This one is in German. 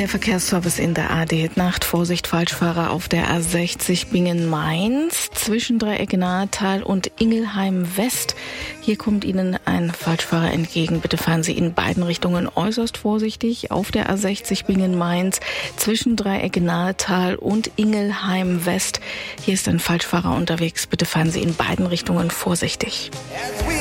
Der Verkehrsservice in der AD. Nacht, Vorsicht, Falschfahrer auf der A60 Bingen-Mainz zwischen Dreieck Nahetal und Ingelheim West. Hier kommt Ihnen ein Falschfahrer entgegen. Bitte fahren Sie in beiden Richtungen äußerst vorsichtig. Auf der A60 Bingen-Mainz zwischen Dreieck Nahetal und Ingelheim West. Hier ist ein Falschfahrer unterwegs. Bitte fahren Sie in beiden Richtungen vorsichtig.